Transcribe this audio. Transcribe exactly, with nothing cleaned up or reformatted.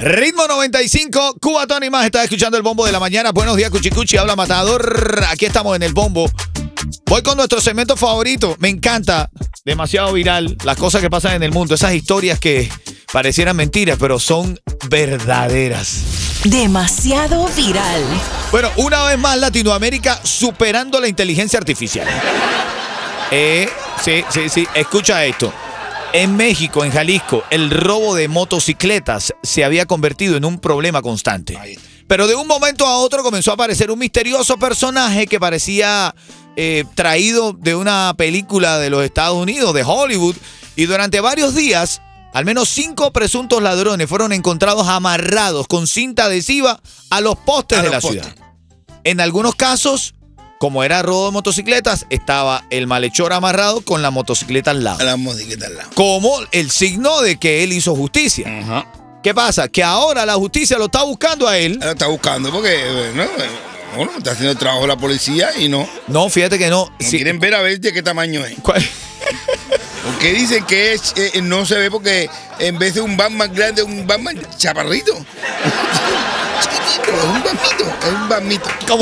Ritmo noventa y cinco, Cuba Tony más, está escuchando el bombo de la mañana. Buenos días, Cuchicuchi, habla Matador. Aquí estamos en el bombo. Voy con nuestro segmento favorito. Me encanta, demasiado viral, las cosas que pasan en el mundo. Esas historias que parecieran mentiras, pero son verdaderas. Demasiado viral. Bueno, una vez más Latinoamérica superando la inteligencia artificial. Eh, sí, sí, sí, escucha esto. En México, en Jalisco, el robo de motocicletas se había convertido en un problema constante. Pero de un momento a otro comenzó a aparecer un misterioso personaje que parecía eh, traído de una película de los Estados Unidos, de Hollywood. Y durante varios días, al menos cinco presuntos ladrones fueron encontrados amarrados con cinta adhesiva a los postes A de los la postes. ciudad. En algunos casos, como era robo de motocicletas, estaba el malhechor amarrado con la motocicleta al lado. A la motocicleta al lado. Como el signo de que él hizo justicia. Ajá. ¿Qué pasa? Que ahora la justicia lo está buscando a él. Ahora está buscando porque, bueno, bueno, está haciendo el trabajo la policía y no. No, fíjate que no. No Sí. quieren ver a ver de qué tamaño es. ¿Cuál? Porque dicen que es, eh, no se ve porque en vez de un Batman grande, un Batman chaparrito. Chiquitito, es un Batmito, es un Batmito. Como